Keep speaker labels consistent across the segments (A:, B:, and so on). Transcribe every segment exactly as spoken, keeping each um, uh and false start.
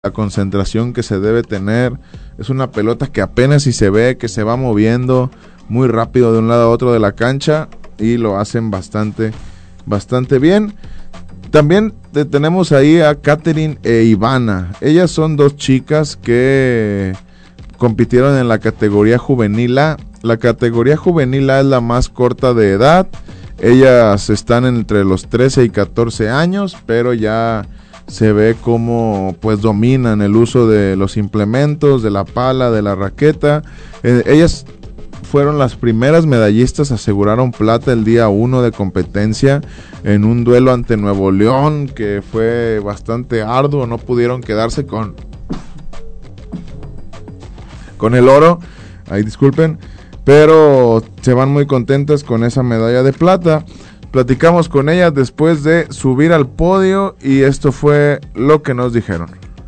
A: la concentración que se debe tener. Es una pelota que apenas si se ve, que se va moviendo muy rápido de un lado a otro de la cancha y lo hacen bastante, bastante bien. También tenemos ahí a Katherine e Ivana. Ellas son dos chicas que compitieron en la categoría juvenil A. La categoría juvenil A es la más corta de edad. Ellas están entre los trece y catorce años, pero ya se ve como pues dominan el uso de los implementos, de la pala, de la raqueta. Eh, ellas fueron las primeras medallistas, aseguraron plata el día uno de competencia en un duelo ante Nuevo León que fue bastante arduo, no pudieron quedarse con con el oro, ahí disculpen, pero se van muy contentas con esa medalla de plata. Platicamos con ellas después de subir al podio y esto fue lo que nos dijeron.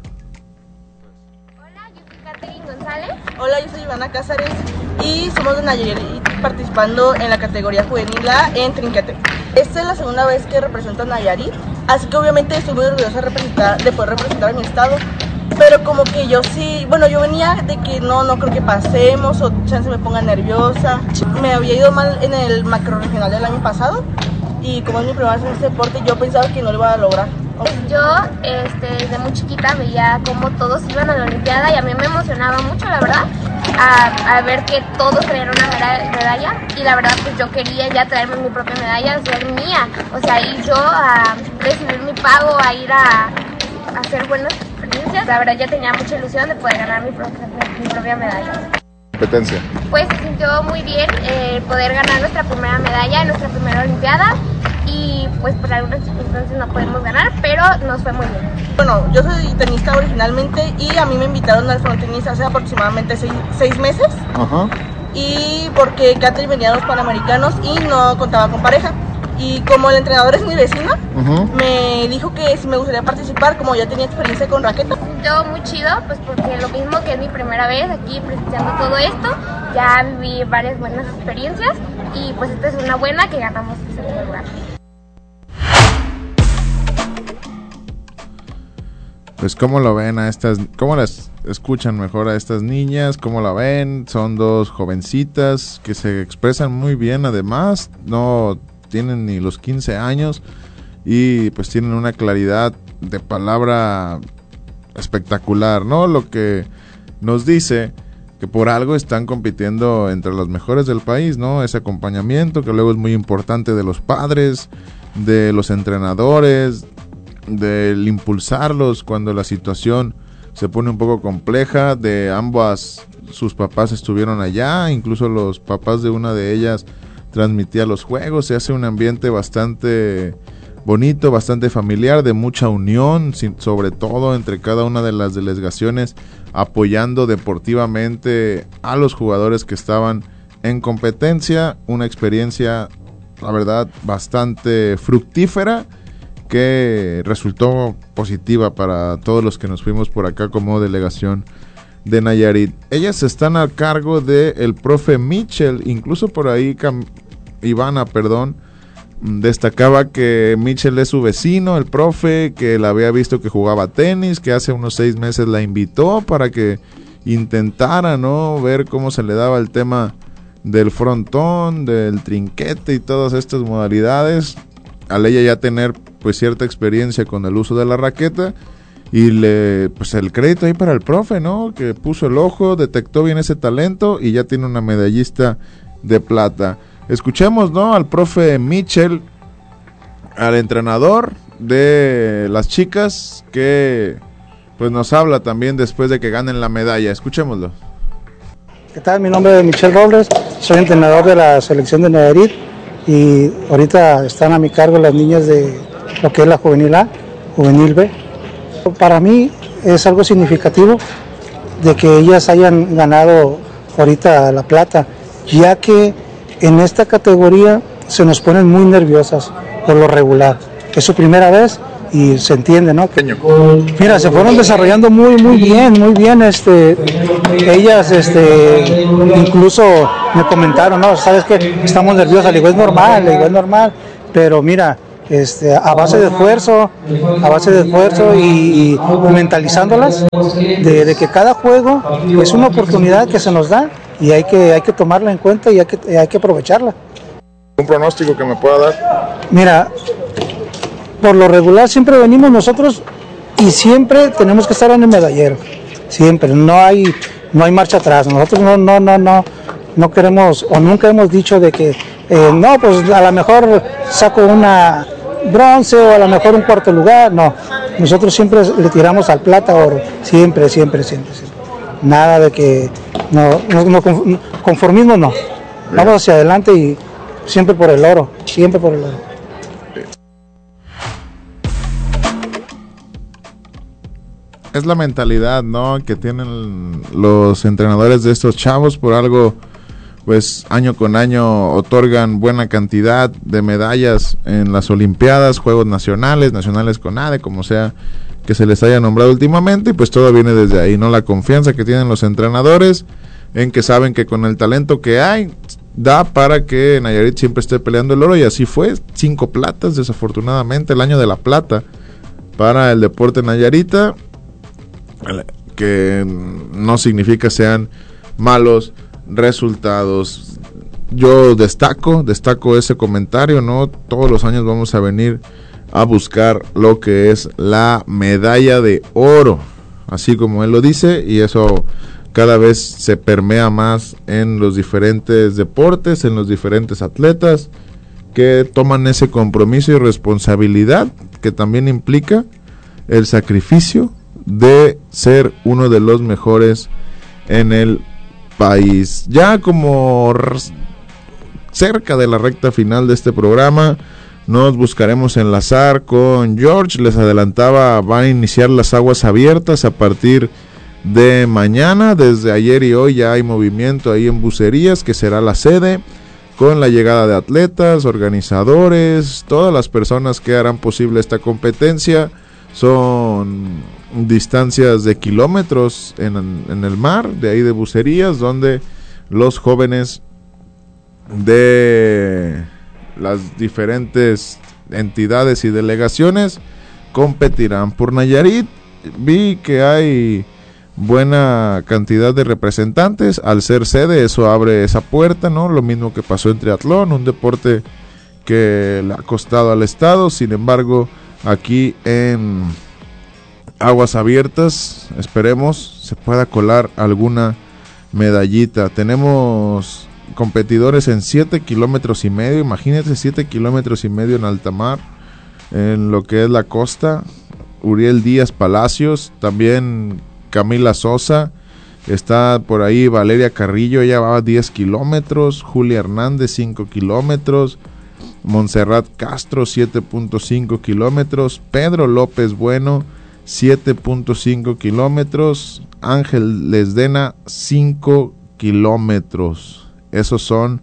B: Hola, yo soy Katherine González.
C: Hola, yo soy Ivana Cázares y somos de Nayarit participando en la categoría juvenil A en trinquete. Esta es la segunda vez que represento a Nayarit, así que obviamente estoy muy orgullosa de, representar, de poder representar a mi estado. Pero como que yo sí, bueno, yo venía de que no, no creo que pasemos o chance me ponga nerviosa. Me había ido mal en el macro regional del año pasado y como es mi primera vez en este deporte, yo pensaba que no lo iba a lograr.
B: Yo este, desde muy chiquita veía cómo todos iban a la Olimpiada y a mí me emocionaba mucho, la verdad, a, a ver que todos traían una medalla y la verdad pues yo quería ya traerme mi propia medalla, ser mía, o sea, ir yo a recibir mi pago, a ir a, a hacer buenas experiencias. La verdad ya tenía mucha ilusión de poder ganar mi propia, mi propia medalla.
A: Competencia.
B: Pues se sintió muy bien eh, poder ganar nuestra primera medalla en nuestra primera Olimpiada y pues por algunas circunstancias no podemos ganar, pero nos fue muy bien.
C: Bueno, yo soy tenista originalmente y a mí me invitaron al frontenis hace aproximadamente seis, seis meses.
A: Ajá.
C: Y porque Katherine venía a los Panamericanos y no contaba con pareja. Y como el entrenador es mi vecino, uh-huh. me dijo que si me gustaría participar, como ya tenía experiencia con raqueta.
B: Yo muy chido, pues porque lo mismo que es mi primera vez aquí presenciando todo esto, ya viví varias buenas experiencias y pues esta es una buena que ganamos el segundo lugar.
A: Pues cómo lo ven a estas, cómo las escuchan mejor a estas niñas, cómo la ven, son dos jovencitas que se expresan muy bien, además, no tienen ni los quince años y pues tienen una claridad de palabra espectacular, ¿no? Lo que nos dice que por algo están compitiendo entre los mejores del país, ¿no? Ese acompañamiento que luego es muy importante de los padres, de los entrenadores, del impulsarlos cuando la situación se pone un poco compleja. De ambas, sus papás estuvieron allá, incluso los papás de una de ellas transmitía los juegos. Se hace un ambiente bastante bonito, bastante familiar, de mucha unión, sin, sobre todo entre cada una de las delegaciones, apoyando deportivamente a los jugadores que estaban en competencia. Una experiencia, la verdad, bastante fructífera, que resultó positiva para todos los que nos fuimos por acá como delegación de Nayarit. Ellas están a cargo del profe Mitchell, incluso por ahí Cam- Ivana, perdón, destacaba que Mitchell es su vecino, el profe, que la había visto que jugaba tenis, que hace unos seis meses la invitó para que intentara, ¿no?, ver cómo se le daba el tema del frontón, del trinquete y todas estas modalidades. Al ella ya tener pues cierta experiencia con el uso de la raqueta, y le pues el crédito ahí para el profe, ¿no?, que puso el ojo, detectó bien ese talento y ya tiene una medallista de plata. Escuchemos, ¿no?, al profe Mitchell, al entrenador de las chicas, que pues nos habla también después de que ganen la medalla. Escuchémoslo.
D: ¿Qué tal? Mi nombre es Michel Robles, soy entrenador de la selección de Nayarit y ahorita están a mi cargo las niñas de lo que es la juvenil A, juvenil B. Para mí es algo significativo de que ellas hayan ganado ahorita la plata, ya que en esta categoría se nos ponen muy nerviosas por lo regular. Es su primera vez y se entiende, ¿no? Que, mira, se fueron desarrollando muy, muy bien, muy bien. Este, ellas, este, incluso me comentaron, ¿no? Sabes que estamos nerviosas, le digo, es normal, le digo, es normal, pero mira, este, a base de esfuerzo, a base de esfuerzo y, y mentalizándolas de, de que cada juego es una oportunidad que se nos da y hay que, hay que tomarla en cuenta y hay que, hay que aprovecharla.
A: ¿Un pronóstico que me pueda dar?
D: Mira, por lo regular siempre venimos nosotros y siempre tenemos que estar en el medallero, siempre, no hay, no hay marcha atrás, nosotros no, no, no, no, no queremos o nunca hemos dicho de que eh, no, pues a lo mejor saco una bronce o a lo mejor un cuarto lugar, no, nosotros siempre le tiramos al plata, oro, siempre, siempre, siempre, siempre. Nada de que, no, no, no conformismo no, vamos hacia adelante y siempre por el oro, siempre por el oro.
A: Es la mentalidad, ¿no?, que tienen los entrenadores de estos chavos. Por algo, pues año con año otorgan buena cantidad de medallas en las Olimpiadas, Juegos Nacionales, Nacionales con A D E, como sea que se les haya nombrado últimamente, y pues todo viene desde ahí, ¿no? La confianza que tienen los entrenadores en que saben que con el talento que hay da para que Nayarit siempre esté peleando el oro, y así fue, cinco platas, desafortunadamente el año de la plata para el deporte nayarita, que no significa sean malos resultados. Yo destaco, destaco ese comentario, ¿no? Todos los años vamos a venir a buscar lo que es la medalla de oro, así como él lo dice, y eso cada vez se permea más en los diferentes deportes, en los diferentes atletas que toman ese compromiso y responsabilidad que también implica el sacrificio de ser uno de los mejores en el país. Ya como cerca de la recta final de este programa, nos buscaremos enlazar con George. Les adelantaba, van a iniciar las aguas abiertas a partir de mañana. Desde ayer y hoy ya hay movimiento ahí en Bucerías, que será la sede, con la llegada de atletas, organizadores, todas las personas que harán posible esta competencia. Son distancias de kilómetros en, en el mar, de ahí de Bucerías, donde los jóvenes de las diferentes entidades y delegaciones competirán. Por Nayarit vi que hay buena cantidad de representantes, al ser sede eso abre esa puerta, ¿no? Lo mismo que pasó en triatlón, un deporte que le ha costado al estado. Sin embargo, aquí en aguas abiertas esperemos se pueda colar alguna medallita. Tenemos competidores en siete kilómetros y medio, imagínense, siete kilómetros y medio en alta mar, en lo que es la costa. Uriel Díaz Palacios, también Camila Sosa, está por ahí Valeria Carrillo, ella va a diez kilómetros, Julia Hernández cinco kilómetros, Montserrat Castro siete punto cinco kilómetros, Pedro López Bueno siete punto cinco kilómetros, Ángel Lesdena cinco kilómetros. Esos son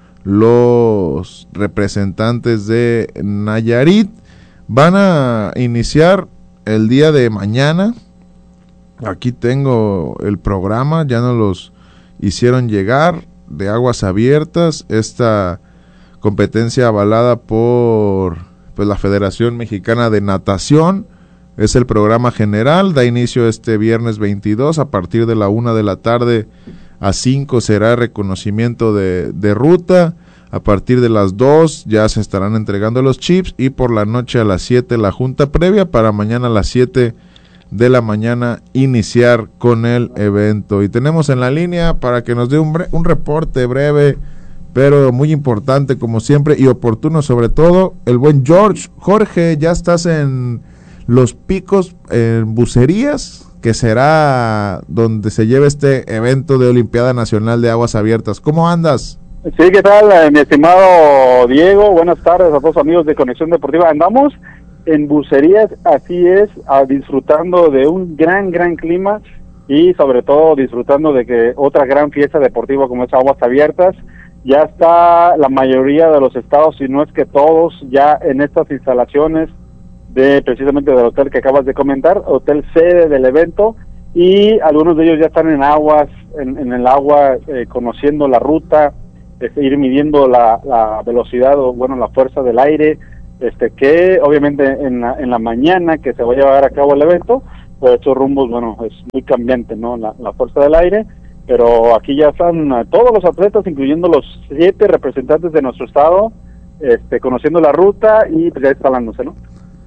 A: los representantes de Nayarit. Van a iniciar el día de mañana. Aquí tengo el programa, ya nos los hicieron llegar, de aguas abiertas. Esta competencia avalada por pues la Federación Mexicana de Natación, es el programa general, da inicio este viernes veintidós, a partir de la una de la tarde a cinco será reconocimiento de, de ruta, a partir de las dos ya se estarán entregando los chips, y por la noche a las siete la junta previa, para mañana a las siete de la mañana iniciar con el evento. Y tenemos en la línea para que nos dé un, bre- un reporte breve, pero muy importante como siempre y oportuno sobre todo, el buen George. Jorge, ya estás en Los Picos, en Bucerías, que será donde se lleve este evento de Olimpiada Nacional de Aguas Abiertas. ¿Cómo andas?
E: Sí, ¿qué tal, eh, mi estimado Diego? Buenas tardes a todos amigos de Conexión Deportiva. Andamos en Bucerías, así es, a, disfrutando de un gran, gran clima y sobre todo disfrutando de que otra gran fiesta deportiva como es Aguas Abiertas. Ya está la mayoría de los estados, si no es que todos, ya en estas instalaciones de precisamente del hotel que acabas de comentar, hotel sede del evento, y algunos de ellos ya están en aguas, en, en el agua, eh, conociendo la ruta, eh, ir midiendo la, la velocidad o bueno la fuerza del aire, este que obviamente en la, en la mañana que se va a llevar a cabo el evento, pues estos rumbos, bueno, es muy cambiante, ¿no? La, la fuerza del aire, pero aquí ya están uh, todos los atletas, incluyendo los siete representantes de nuestro estado, este, conociendo la ruta y pues ya instalándose, ¿no?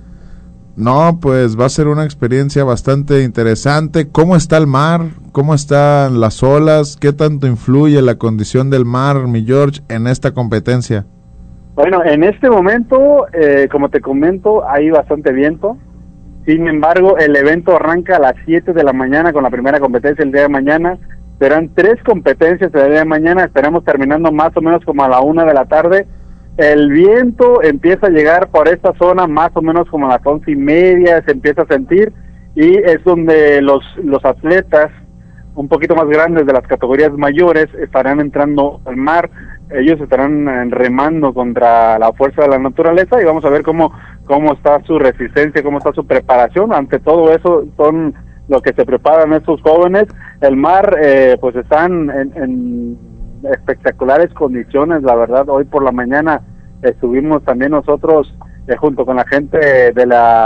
A: No, pues va a ser una experiencia bastante interesante. ¿Cómo está el mar? ¿Cómo están las olas? ¿Qué tanto influye la condición del mar, mi George, en esta competencia?
E: Bueno, en este momento, eh, como te comento, hay bastante viento. Sin embargo, el evento arranca a las siete de la mañana con la primera competencia el día de mañana. Serán tres competencias el día de mañana. Estaremos terminando más o menos como a la una de la tarde. El viento empieza a llegar por esta zona más o menos como a las once y media, se empieza a sentir, y es donde los, los atletas un poquito más grandes de las categorías mayores estarán entrando al mar. Ellos estarán remando contra la fuerza de la naturaleza y vamos a ver cómo, cómo está su resistencia, cómo está su preparación. Ante todo eso son lo que se preparan estos jóvenes. El mar, eh, pues están en, en espectaculares condiciones, la verdad. Hoy por la mañana estuvimos también nosotros eh, junto con la gente de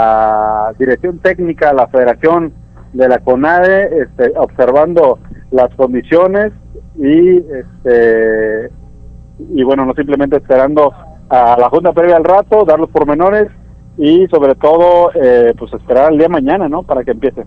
E: la dirección técnica, la federación de la CONADE, este, observando las condiciones y este y bueno, no simplemente esperando a la junta previa al rato, dar los pormenores y sobre todo eh, pues esperar el día de mañana, ¿no? Para que empiece.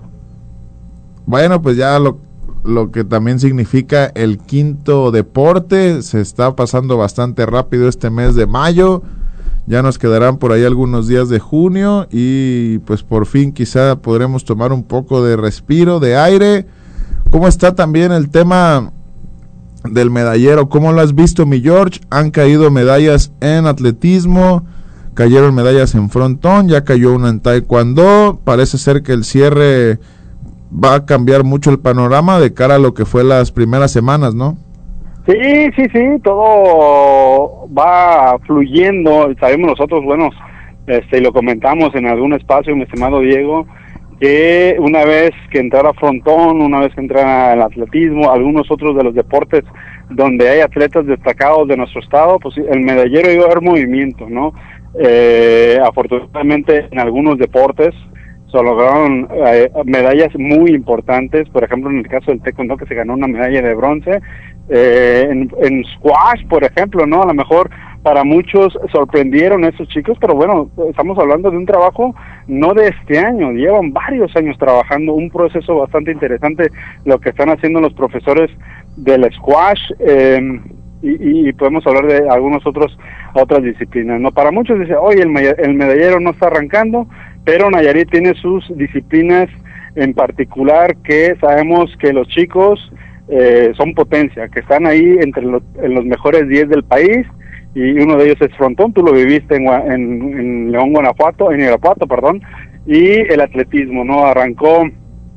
A: Bueno, pues ya lo lo que también significa el quinto deporte. Se está pasando bastante rápido este mes de mayo, ya nos quedarán por ahí algunos días de junio y pues por fin quizá podremos tomar un poco de respiro, de aire. ¿Cómo está también el tema del medallero? ¿Cómo lo has visto, mi George? Han caído medallas en atletismo, cayeron medallas en frontón, ya cayó una en taekwondo. Parece ser que el cierre va a cambiar mucho el panorama de cara a lo que fue las primeras semanas, ¿no?
E: Sí, sí, sí, todo va fluyendo. Sabemos nosotros, bueno, este, y lo comentamos en algún espacio, mi estimado Diego, que una vez que entrara frontón, una vez que entrara el atletismo, algunos otros de los deportes donde hay atletas destacados de nuestro estado, pues el medallero iba a haber movimiento, ¿no? Eh, afortunadamente en algunos deportes se lograron eh, medallas muy importantes, por ejemplo en el caso del taekwondo, que se ganó una medalla de bronce, eh, en, en squash, por ejemplo, ¿no? A lo mejor para muchos sorprendieron a esos chicos, pero bueno, estamos hablando de un trabajo no de este año, llevan varios años trabajando, un proceso bastante interesante lo que están haciendo los profesores del squash, eh, y, y podemos hablar de algunos otros otras disciplinas, ¿no? Para muchos dicen, oye, el, el medallero no está arrancando, pero Nayarit tiene sus disciplinas en particular que sabemos que los chicos eh, son potencia, que están ahí entre los, en los mejores diez del país, y uno de ellos es frontón. Tú lo viviste en, en, en León, Guanajuato, en Irapuato, perdón, y el atletismo, ¿no? Arrancó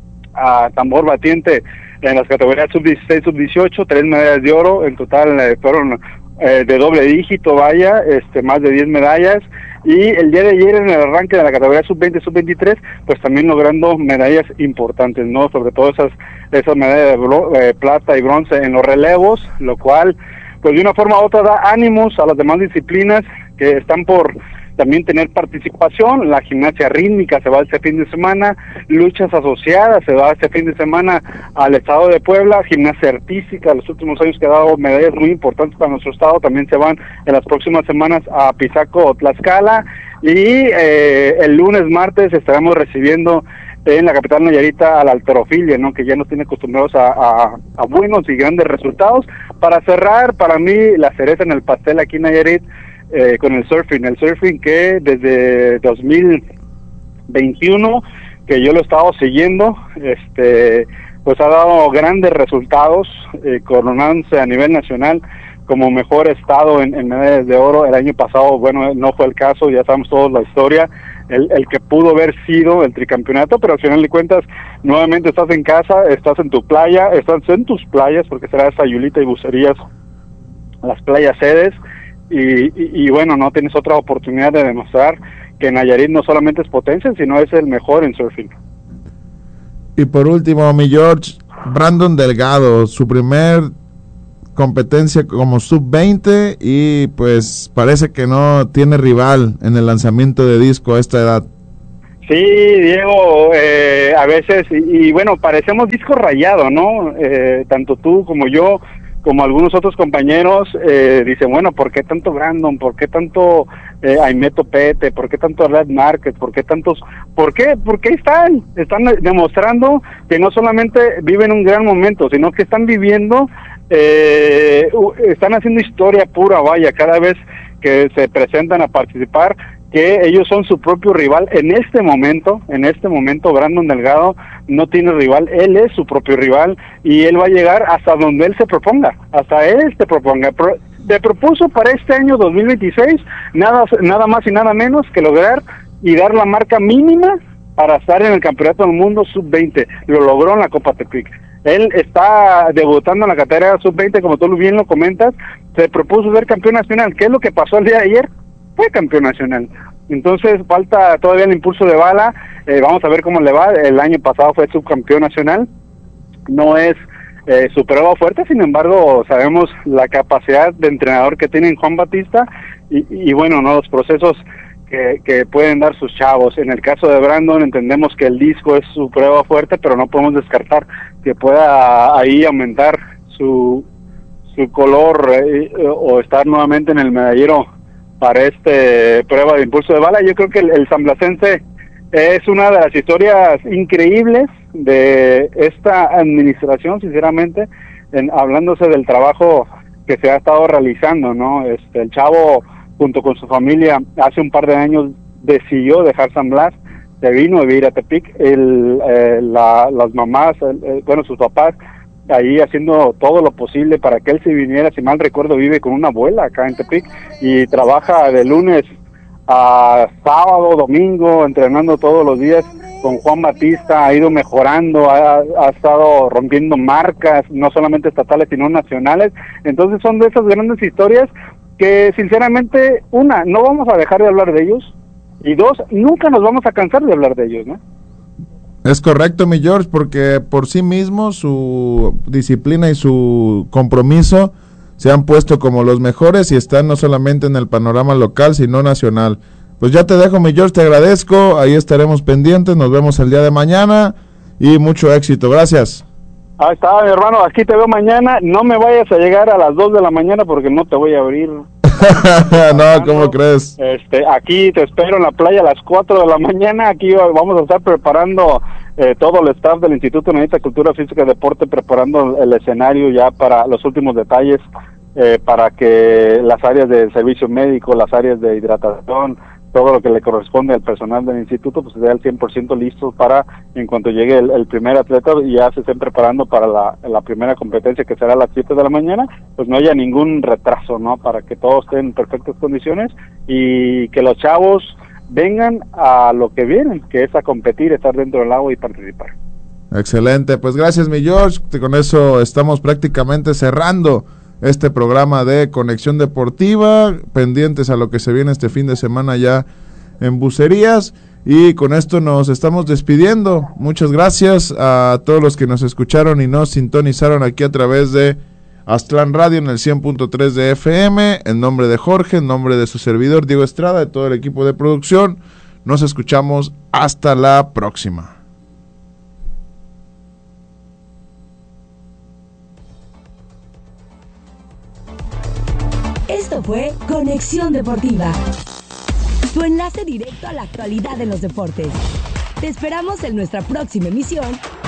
E: a tambor batiente en las categorías sub dieciséis, sub dieciocho, tres medallas de oro, en total eh, fueron eh, de doble dígito, vaya, este más de diez medallas, y el día de ayer en el arranque de la categoría sub veinte, sub veintitrés, pues también logrando medallas importantes, ¿no? Sobre todo esas esas medallas de bro, eh, plata y bronce en los relevos, lo cual pues de una forma u otra da ánimos a las demás disciplinas que están por también tener participación. La gimnasia rítmica se va este fin de semana, luchas asociadas se va este fin de semana al estado de Puebla, gimnasia artística, los últimos años que ha dado medallas muy importantes para nuestro estado, también se van en las próximas semanas a Pisaco o Tlaxcala, y eh, el lunes, martes estaremos recibiendo en la capital nayarita a la halterofilia, ¿no? Que ya nos tiene acostumbrados a, a, a buenos y grandes resultados. Para cerrar, para mí, la cereza en el pastel aquí en Nayarit, eh, con el surfing, el surfing que desde dos mil veintiuno, que yo lo he estado siguiendo, este, pues ha dado grandes resultados, eh, coronándose a nivel nacional como mejor estado en, en medallas de oro. El año pasado, bueno, no fue el caso, ya sabemos todos la historia, el, el que pudo haber sido el tricampeonato, pero al final de cuentas, nuevamente estás en casa, estás en tu playa, estás en tus playas, porque será Sayulita y Bucerías, las playas sedes, y, y, y bueno, no tienes otra oportunidad de demostrar que Nayarit no solamente es potencia, sino es el mejor en surfing. Y
A: por último, mi George, Brandon Delgado, su primer competencia como sub veinte y pues parece que no tiene rival en el lanzamiento de disco a esta edad.
E: Sí, Diego, eh, a veces, y, y bueno, parecemos disco rayado, ¿no? Eh, tanto tú como yo, como algunos otros compañeros, eh, dicen, bueno, ¿por qué tanto Brandon? ¿Por qué tanto eh, Aimeto Pete? ¿Por qué tanto Red Márquez? ¿Por qué tantos? ¿Por qué? Porque están, están demostrando que no solamente viven un gran momento, sino que están viviendo, eh, están haciendo historia pura, vaya, cada vez que se presentan a participar, que ellos son su propio rival en este momento, en este momento Brandon Delgado no tiene rival, él es su propio rival y él va a llegar hasta donde él se proponga, hasta él se proponga. Pro, te propuso para este año dos mil veintiséis nada, nada más y nada menos que lograr y dar la marca mínima para estar en el Campeonato del Mundo sub veinte, lo logró en la Copa Tepic. Él está debutando en la categoría sub veinte, como tú bien lo comentas, se propuso ser campeón nacional. ¿Qué es lo que pasó el día de ayer? Fue campeón nacional. Entonces falta todavía el impulso de bala, eh, vamos a ver cómo le va. El año pasado fue subcampeón nacional, no es eh, su prueba fuerte, sin embargo sabemos la capacidad de entrenador que tiene Juan Batista y, y bueno, no los procesos que, que pueden dar sus chavos. En el caso de Brandon entendemos que el disco es su prueba fuerte, pero no podemos descartar que pueda ahí aumentar su, su color eh, o estar nuevamente en el medallero para este prueba de impulso de bala. Yo creo que el, el sanblacense es una de las historias increíbles de esta administración, sinceramente, en, hablándose del trabajo que se ha estado realizando, ¿no? Este, el chavo, junto con su familia, hace un par de años decidió dejar San Blas, se vino a vivir a Tepic, el, eh, la, las mamás, el, eh, bueno, sus papás, ahí haciendo todo lo posible para que él se viniera. Si mal recuerdo, vive con una abuela acá en Tepic y trabaja de lunes a sábado, domingo, entrenando todos los días con Juan Batista, ha ido mejorando, ha, ha estado rompiendo marcas, no solamente estatales, sino nacionales. Entonces son de esas grandes historias que sinceramente, una, no vamos a dejar de hablar de ellos, y dos, nunca nos vamos a cansar de hablar de ellos, ¿no?
A: Es correcto, mi George, porque por sí mismo su disciplina y su compromiso se han puesto como los mejores y están no solamente en el panorama local, sino nacional. Pues ya te dejo, mi George, te agradezco, ahí estaremos pendientes, nos vemos el día de mañana y mucho éxito, gracias.
E: Ahí está, mi hermano, aquí te veo mañana, no me vayas a llegar a las dos de la mañana porque no te voy a abrir.
A: No, ¿cómo crees?
E: Este, aquí te espero en la playa a las cuatro de la mañana. Aquí vamos a estar preparando eh, todo el staff del Instituto Nayarit de Cultura Física y Deporte, preparando el escenario ya para los últimos detalles, eh, para que las áreas de servicio médico, las áreas de hidratación, todo lo que le corresponde al personal del instituto, pues esté al cien por ciento listo para, en cuanto llegue el, el primer atleta, y ya se estén preparando para la, la primera competencia, que será a las siete de la mañana, pues no haya ningún retraso, ¿no? Para que todos estén en perfectas condiciones y que los chavos vengan a lo que vienen, que es a competir, estar dentro del agua y participar.
A: Excelente, pues gracias, mi George. Con eso estamos prácticamente cerrando este programa de Conexión Deportiva, pendientes a lo que se viene este fin de semana ya en Bucerías, y con esto nos estamos despidiendo. Muchas gracias a todos los que nos escucharon y nos sintonizaron aquí a través de Aztlán Radio en el cien punto tres de F M. En nombre de Jorge, en nombre de su servidor Diego Estrada, de todo el equipo de producción, nos escuchamos hasta la próxima.
F: Esto fue Conexión Deportiva, tu enlace directo a la actualidad de los deportes. Te esperamos en nuestra próxima emisión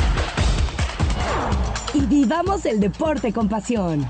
F: y vivamos el deporte con pasión.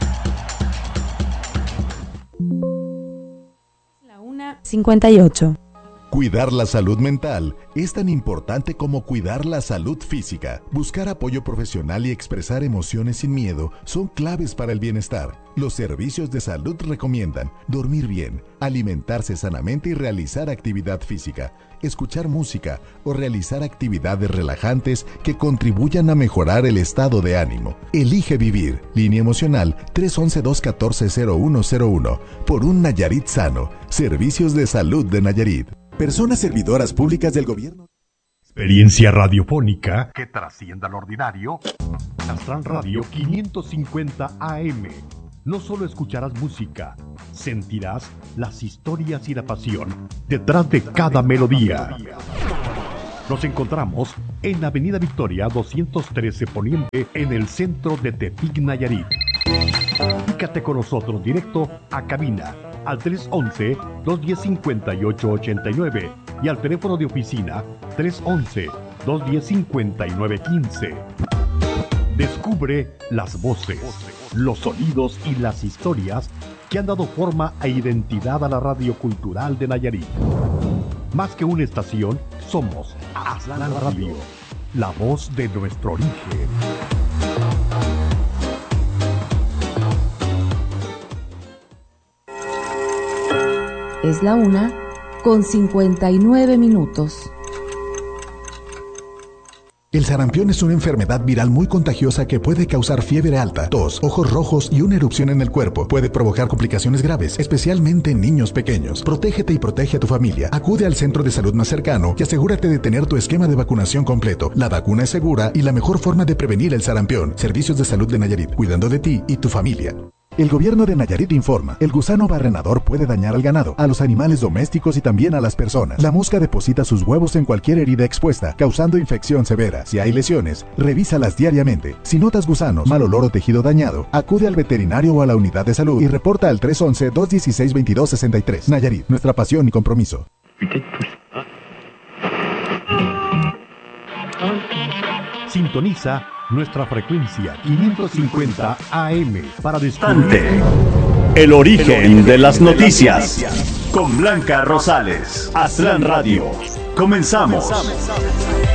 G: La una cincuenta y ocho.
H: Cuidar la salud mental es tan importante como cuidar la salud física. Buscar apoyo profesional y expresar emociones sin miedo son claves para el bienestar. Los servicios de salud recomiendan dormir bien, alimentarse sanamente y realizar actividad física, escuchar música o realizar actividades relajantes que contribuyan a mejorar el estado de ánimo. Elige vivir. Línea emocional tres once, dos catorce, cero uno cero uno. Por un Nayarit sano. Servicios de salud de Nayarit. Personas servidoras públicas del gobierno.
I: Experiencia radiofónica que trascienda lo ordinario. Aztlán Radio quinientos cincuenta A M no solo escucharás música, sentirás las historias y la pasión detrás de cada melodía. Nos encontramos en Avenida Victoria doscientos trece Poniente, en el centro de Tepic, Nayarit. Comunícate con nosotros directo a cabina al tres once, dos diez, cincuenta y ocho ochenta y nueve y al teléfono de oficina tres once, dos diez, cincuenta y nueve quince. Descubre las voces, los sonidos y las historias que han dado forma e identidad a la radio cultural de Nayarit. Más que una estación, somos Aztlán Radio, la voz de nuestro origen.
G: Es la una con cincuenta y nueve minutos.
H: El sarampión es una enfermedad viral muy contagiosa que puede causar fiebre alta, tos, ojos rojos y una erupción en el cuerpo. Puede provocar complicaciones graves, especialmente en niños pequeños. Protégete y protege a tu familia. Acude al centro de salud más cercano y asegúrate de tener tu esquema de vacunación completo. La vacuna es segura y la mejor forma de prevenir el sarampión. Servicios de Salud de Nayarit, cuidando de ti y tu familia. El gobierno de Nayarit informa, el gusano barrenador puede dañar al ganado, a los animales domésticos y también a las personas. La mosca deposita sus huevos en cualquier herida expuesta, causando infección severa. Si hay lesiones, revísalas diariamente. Si notas gusanos, mal olor o tejido dañado, acude al veterinario o a la unidad de salud y reporta al tres once, dos dieciséis, veintidós sesenta y tres. Nayarit, nuestra pasión y compromiso.
I: Sintoniza nuestra frecuencia quinientos cincuenta A M para descubrir
J: el origen de las noticias con Blanca Rosales. Aztlán Radio. Comenzamos.